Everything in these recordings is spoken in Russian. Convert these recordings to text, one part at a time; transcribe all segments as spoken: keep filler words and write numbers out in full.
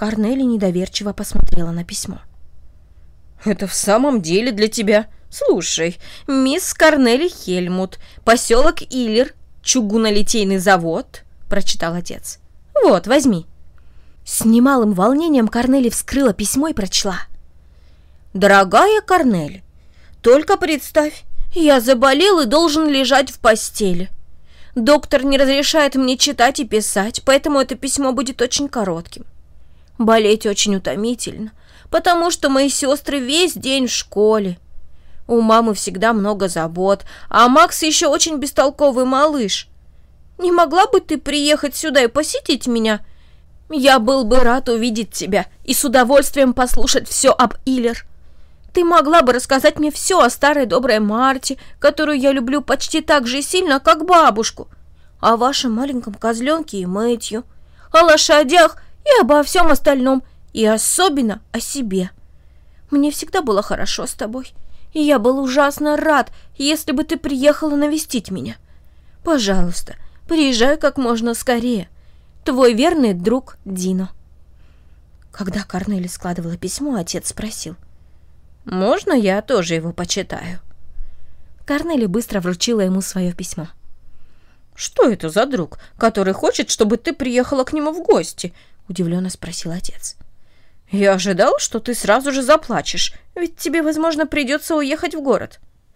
Корнели недоверчиво посмотрела на письмо. «Это в самом деле для тебя? Слушай, мисс Корнели Хельмут, поселок Иллер, чугунолитейный завод», — прочитал отец. «Вот, возьми». С немалым волнением Корнели вскрыла письмо и прочла. «Дорогая Корнели, только представь, я заболел и должен лежать в постели. Доктор не разрешает мне читать и писать, поэтому это письмо будет очень коротким. Болеть очень утомительно, потому что мои сестры весь день в школе. У мамы всегда много забот, а Макс еще очень бестолковый малыш. Не могла бы ты приехать сюда и посетить меня? Я был бы рад увидеть тебя и с удовольствием послушать все об Иллер. Ты могла бы рассказать мне все о старой доброй Марте, которую я люблю почти так же сильно, как бабушку, о вашем маленьком козленке и Мэтью, о лошадях и обо всем остальном, и особенно о себе. Мне всегда было хорошо с тобой, и я был ужасно рад, если бы ты приехала навестить меня. Пожалуйста, приезжай как можно скорее. Твой верный друг Дино». Когда Корнели складывала письмо, отец спросил: «Можно я тоже его почитаю?» Корнели быстро вручила ему свое письмо. «Что это за друг, который хочет, чтобы ты приехала к нему в гости?» — удивленно спросил отец. «Я ожидал, что ты сразу же заплачешь, ведь тебе, возможно, придется уехать в город».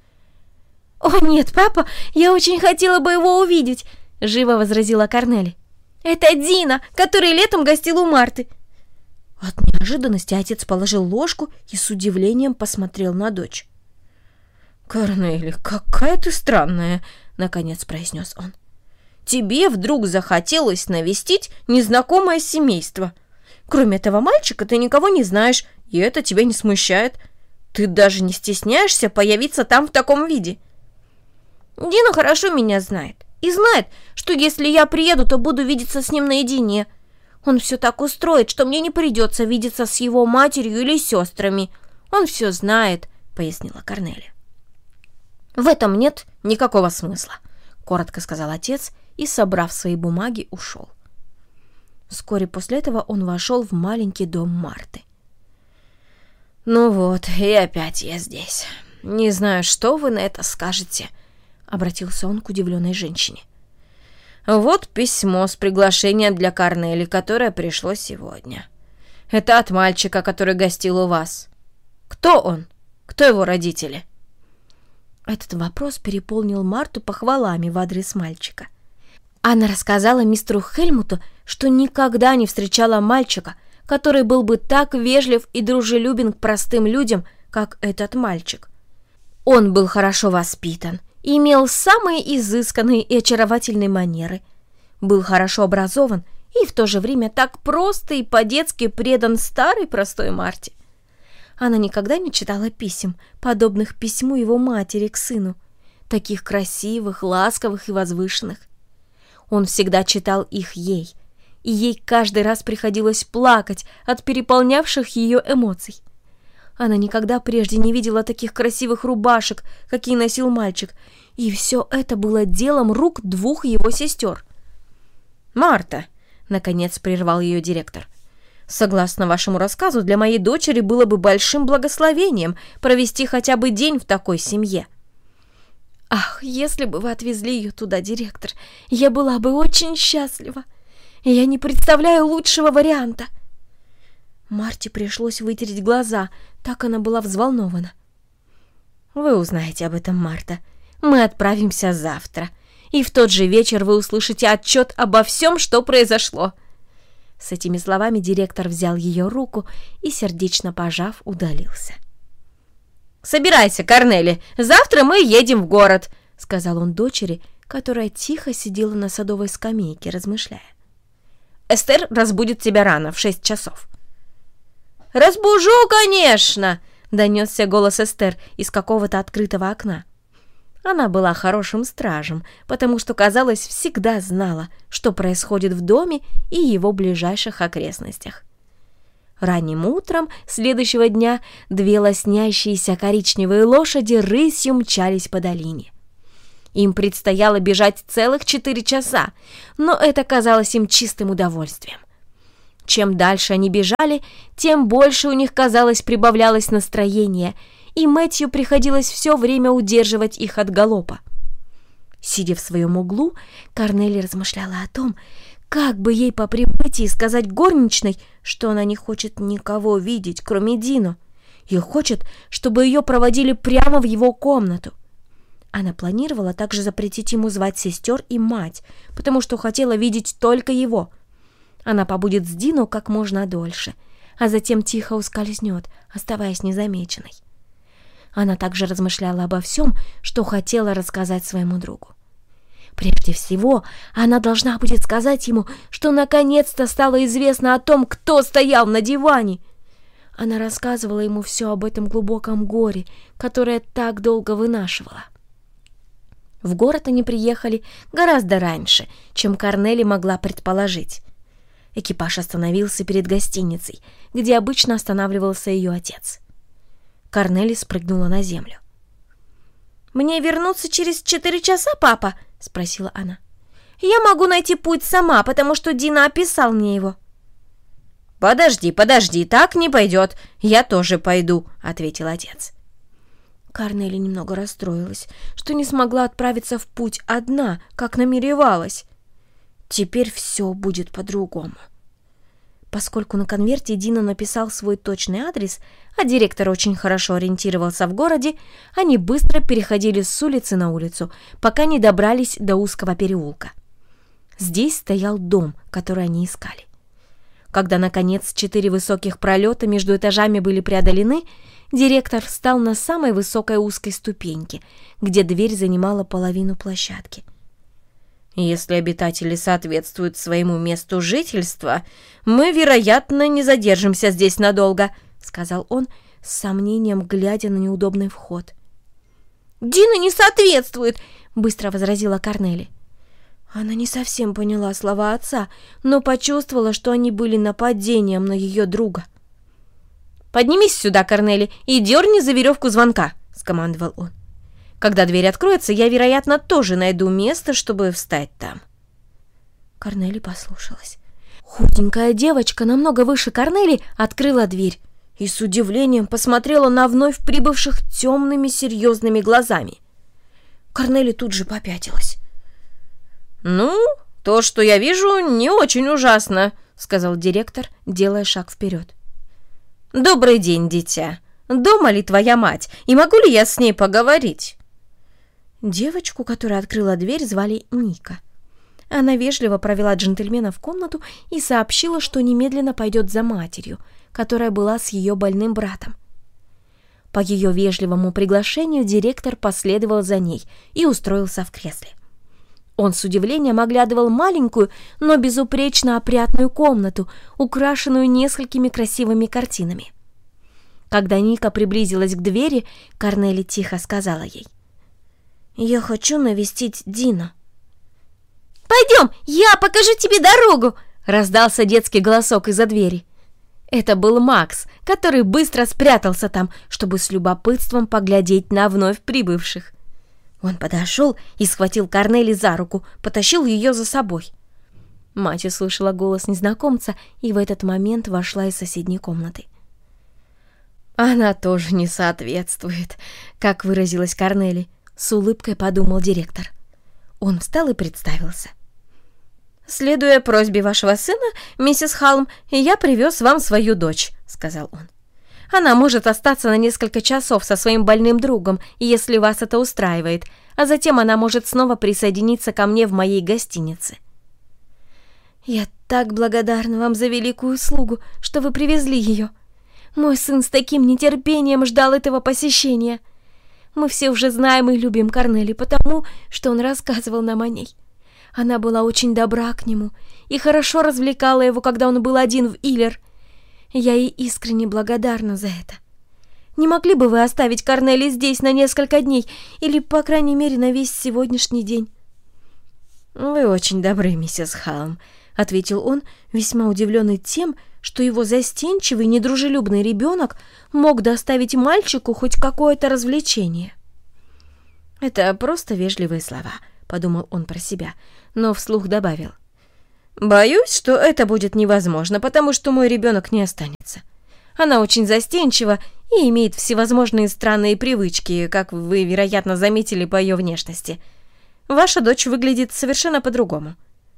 «О, нет, папа, я очень хотела бы его увидеть», — живо возразила Корнели. «Это Дина, который летом гостил у Марты». От неожиданности отец положил ложку и с удивлением посмотрел на дочь. «Корнели, какая ты странная», — наконец произнес он. «Тебе вдруг захотелось навестить незнакомое семейство. Кроме этого мальчика ты никого не знаешь, и это тебя не смущает. Ты даже не стесняешься появиться там в таком виде». «Дина хорошо меня знает и знает, что если я приеду, то буду видеться с ним наедине. Он все так устроит, что мне не придется видеться с его матерью или сестрами. Он все знает», — пояснила Корнели. «В этом нет никакого смысла», — коротко сказал отец и, собрав свои бумаги, ушел. Вскоре после этого он вошел в маленький дом Марты. «Ну вот, и опять я здесь. Не знаю, что вы на это скажете», — обратился он к удивленной женщине. «Вот письмо с приглашением для Корнели, которое пришло сегодня. Это от мальчика, который гостил у вас. Кто он? Кто его родители?» Этот вопрос переполнил Марту похвалами в адрес мальчика. Она рассказала мистеру Хельмуту, что никогда не встречала мальчика, который был бы так вежлив и дружелюбен к простым людям, как этот мальчик. Он был хорошо воспитан, имел самые изысканные и очаровательные манеры, был хорошо образован и в то же время так просто и по-детски предан старой простой Марте. Она никогда не читала писем, подобных письму его матери к сыну, таких красивых, ласковых и возвышенных. Он всегда читал их ей, и ей каждый раз приходилось плакать от переполнявших ее эмоций. Она никогда прежде не видела таких красивых рубашек, какие носил мальчик, и все это было делом рук двух его сестер. «Марта», — наконец прервал ее директор, — «согласно вашему рассказу, для моей дочери было бы большим благословением провести хотя бы день в такой семье». «Ах, если бы вы отвезли ее туда, директор, я была бы очень счастлива. Я не представляю лучшего варианта». Марте пришлось вытереть глаза, так она была взволнована. «Вы узнаете об этом, Марта. Мы отправимся завтра, и в тот же вечер вы услышите отчет обо всем, что произошло». С этими словами директор взял ее руку и, сердечно пожав, удалился. «Собирайся, Корнели, завтра мы едем в город», — сказал он дочери, которая тихо сидела на садовой скамейке, размышляя. «Эстер разбудит тебя рано, в шесть часов». «Разбужу, конечно!» — донесся голос Эстер из какого-то открытого окна. Она была хорошим стражем, потому что, казалось, всегда знала, что происходит в доме и его ближайших окрестностях. Ранним утром следующего дня две лоснящиеся коричневые лошади рысью мчались по долине. Им предстояло бежать целых четыре часа, но это казалось им чистым удовольствием. Чем дальше они бежали, тем больше у них, казалось, прибавлялось настроение, и Мэтью приходилось все время удерживать их от галопа. Сидя в своем углу, Корнелия размышляла о том, как бы ей по прибытии сказать горничной, что она не хочет никого видеть, кроме Дино, и хочет, чтобы ее проводили прямо в его комнату. Она планировала также запретить ему звать сестер и мать, потому что хотела видеть только его. Она побудет с Дино как можно дольше, а затем тихо ускользнет, оставаясь незамеченной. Она также размышляла обо всем, что хотела рассказать своему другу. Прежде всего, она должна будет сказать ему, что наконец-то стало известно о том, кто стоял на диване. Она рассказывала ему все об этом глубоком горе, которое так долго вынашивала. В город они приехали гораздо раньше, чем Корнели могла предположить. Экипаж остановился перед гостиницей, где обычно останавливался ее отец. Корнели спрыгнула на землю. «Мне вернуться через четыре часа, папа?» — спросила она. «Я могу найти путь сама, потому что Дина описал мне его». «Подожди, подожди, так не пойдет. Я тоже пойду», — ответил отец. Корнели немного расстроилась, что не смогла отправиться в путь одна, как намеревалась. Теперь все будет по-другому. Поскольку на конверте Дина написал свой точный адрес, а директор очень хорошо ориентировался в городе, они быстро переходили с улицы на улицу, пока не добрались до узкого переулка. Здесь стоял дом, который они искали. Когда, наконец, четыре высоких пролета между этажами были преодолены, директор встал на самой высокой узкой ступеньке, где дверь занимала половину площадки. «Если обитатели соответствуют своему месту жительства, мы, вероятно, не задержимся здесь надолго», — сказал он, с сомнением глядя на неудобный вход. «Дина не соответствует», — быстро возразила Корнели. Она не совсем поняла слова отца, но почувствовала, что они были нападением на ее друга. «Поднимись сюда, Корнели, и дерни за веревку звонка», — скомандовал он. «Когда дверь откроется, я, вероятно, тоже найду место, чтобы встать там». Корнели послушалась. Худенькая девочка, намного выше Корнели, открыла дверь и с удивлением посмотрела на вновь прибывших темными серьезными глазами. Корнели тут же попятилась. «Ну, то, что я вижу, не очень ужасно», — сказал директор, делая шаг вперед. «Добрый день, дитя. Дома ли твоя мать, и могу ли я с ней поговорить?» Девочку, которая открыла дверь, звали Ника. Она вежливо провела джентльмена в комнату и сообщила, что немедленно пойдет за матерью, которая была с ее больным братом. По ее вежливому приглашению директор последовал за ней и устроился в кресле. Он с удивлением оглядывал маленькую, но безупречно опрятную комнату, украшенную несколькими красивыми картинами. Когда Ника приблизилась к двери, Корнели тихо сказала ей: «Я хочу навестить Дина». «Пойдем, я покажу тебе дорогу!» — раздался детский голосок из-за двери. Это был Макс, который быстро спрятался там, чтобы с любопытством поглядеть на вновь прибывших. Он подошел и схватил Корнели за руку, потащил ее за собой. Мать услышала голос незнакомца и в этот момент вошла из соседней комнаты. «Она тоже не соответствует», — как выразилась Корнели, — с улыбкой подумал директор. Он встал и представился. «Следуя просьбе вашего сына, миссис Халм, я привез вам свою дочь», — сказал он. «Она может остаться на несколько часов со своим больным другом, если вас это устраивает, а затем она может снова присоединиться ко мне в моей гостинице». «Я так благодарна вам за великую услугу, что вы привезли ее. Мой сын с таким нетерпением ждал этого посещения. Мы все уже знаем и любим Корнели, потому что он рассказывал нам о ней. Она была очень добра к нему и хорошо развлекала его, когда он был один в Иллер. Я ей искренне благодарна за это. Не могли бы вы оставить Корнели здесь на несколько дней или, по крайней мере, на весь сегодняшний день?» «Вы очень добры, миссис Халм», — ответил он, весьма удивленный тем, что его застенчивый, недружелюбный ребенок мог доставить мальчику хоть какое-то развлечение. «Это просто вежливые слова», — подумал он про себя, но вслух добавил: Боюсь, что это будет невозможно, потому что мой ребенок не останется. Она очень застенчива и имеет всевозможные странные привычки, как вы, вероятно, заметили по ее внешности. Ваша дочь выглядит совершенно по-другому.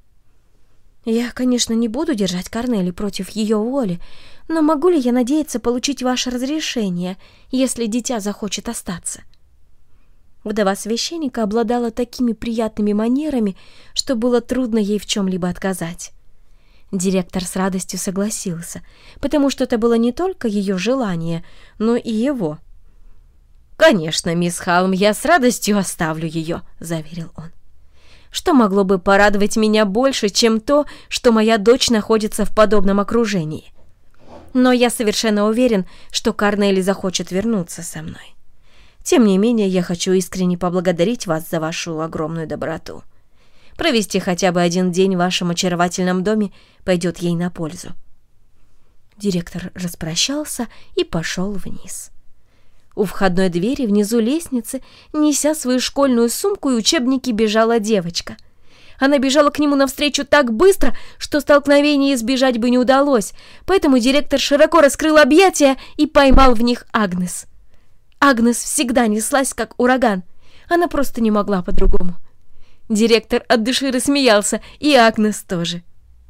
Я, конечно, не буду держать Корнели против ее воли, но могу ли я надеяться получить ваше разрешение, если дитя захочет остаться? Вдова священника обладала такими приятными манерами, что было трудно ей в чем-либо отказать. Директор с радостью согласился, потому что это было не только ее желание, но и его. «Конечно, мисс Халм, я с радостью оставлю ее», — заверил он. «Что могло бы порадовать меня больше, чем то, что моя дочь находится в подобном окружении? Но я совершенно уверен, что Корнели захочет вернуться со мной. Тем не менее, я хочу искренне поблагодарить вас за вашу огромную доброту. Провести хотя бы один день в вашем очаровательном доме пойдет ей на пользу». Директор распрощался и пошел вниз. У входной двери внизу лестницы, неся свою школьную сумку и учебники, бежала девочка. Она бежала к нему навстречу так быстро, что столкновения избежать бы не удалось, поэтому директор широко раскрыл объятия и поймал в них Агнес. Агнес всегда неслась, как ураган. Она просто не могла по-другому. Директор от души рассмеялся, и Агнес тоже.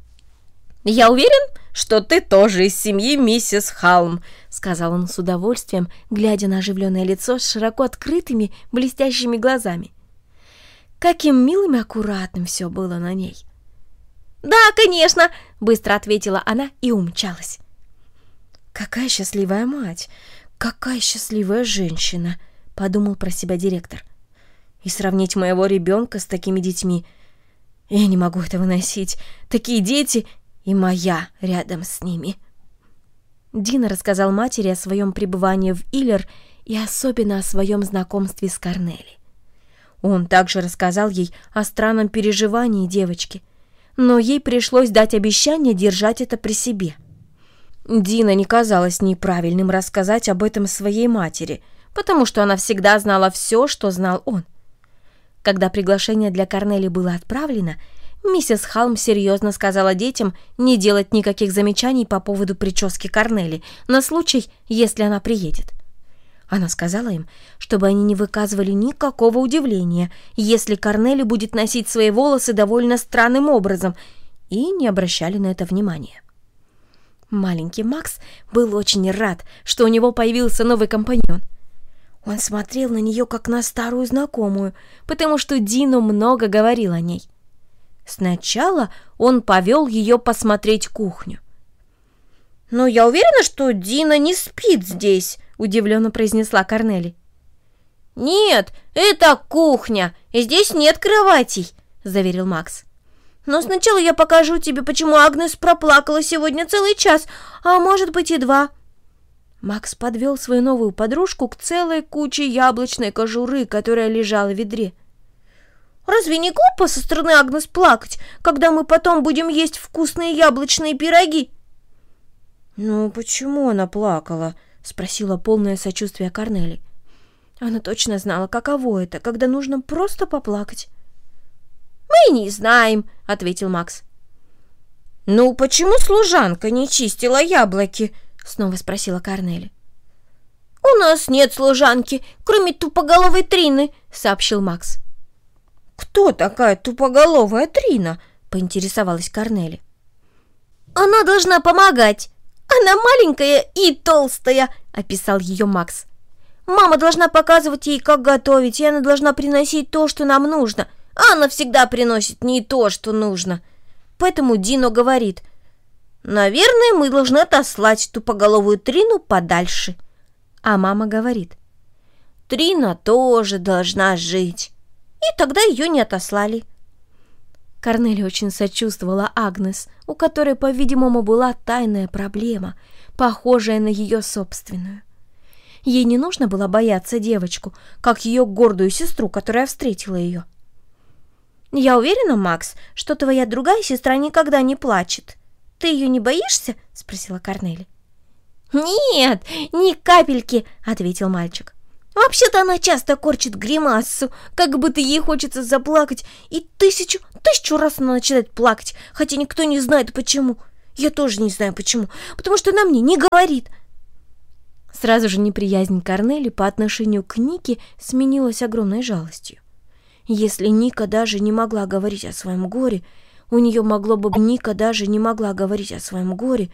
«Я уверен, что ты тоже из семьи миссис Халм», — сказал он с удовольствием, глядя на оживленное лицо с широко открытыми блестящими глазами. Каким милым и аккуратным все было на ней. «Да, конечно», — быстро ответила она и умчалась. «Какая счастливая мать! Какая счастливая женщина!» — подумал про себя директор. «И сравнить моего ребенка с такими детьми... Я не могу это выносить. Такие дети и моя рядом с ними». Дина рассказал матери о своем пребывании в Иллер и особенно о своем знакомстве с Корнели. Он также рассказал ей о странном переживании девочки, но ей пришлось дать обещание держать это при себе. Дина не казалось неправильным рассказать об этом своей матери, потому что она всегда знала все, что знал он. Когда приглашение для Корнели было отправлено, миссис Халм серьезно сказала детям не делать никаких замечаний по поводу прически Корнели на случай, если она приедет. Она сказала им, чтобы они не выказывали никакого удивления, если Корнели будет носить свои волосы довольно странным образом, и не обращали на это внимания. Маленький Макс был очень рад, что у него появился новый компаньон. Он смотрел на нее как на старую знакомую, потому что Дина много говорил о ней. Сначала он повел ее посмотреть кухню. «Но я уверена, что Дина не спит здесь», — удивленно произнесла Корнели. «Нет, это кухня, и здесь нет кроватей», — заверил Макс. «Но сначала я покажу тебе, почему Агнес проплакала сегодня целый час, а может быть и два». Макс подвел свою новую подружку к целой куче яблочной кожуры, которая лежала в ведре. «Разве не глупо со стороны Агнес плакать, когда мы потом будем есть вкусные яблочные пироги?» «Ну, почему она плакала?» — спросила полное сочувствие Корнели. Она точно знала, каково это, когда нужно просто поплакать. «Мы не знаем», — ответил Макс. «Ну, почему служанка не чистила яблоки?» — снова спросила Корнели. «У нас нет служанки, кроме тупоголовой Трины», — сообщил Макс. «Кто такая тупоголовая Трина?» — поинтересовалась Корнели. «Она должна помогать. Она маленькая и толстая», — описал ее Макс. «Мама должна показывать ей, как готовить, и она должна приносить то, что нам нужно. А она всегда приносит не то, что нужно. Поэтому Дино говорит: наверное, мы должны отослать тупоголовую Трину подальше». А мама говорит: «Трина тоже должна жить». И тогда ее не отослали. Корнели очень сочувствовала Агнес, у которой, по-видимому, была тайная проблема, похожая на ее собственную. Ей не нужно было бояться девочку, как ее гордую сестру, которая встретила ее. «Я уверена, Макс, что твоя другая сестра никогда не плачет. Ты ее не боишься?» — спросила Корнели. «Нет, ни капельки», — ответил мальчик. Вообще-то она часто корчит гримасу, как будто ей хочется заплакать, и тысячу, тысячу раз она начинает плакать, хотя никто не знает почему. Я тоже не знаю почему, потому что она мне не говорит». Сразу же неприязнь Корнели по отношению к Нике сменилась огромной жалостью. Если Ника даже не могла говорить о своем горе, у нее могло бы Ника даже не могла говорить о своем горе,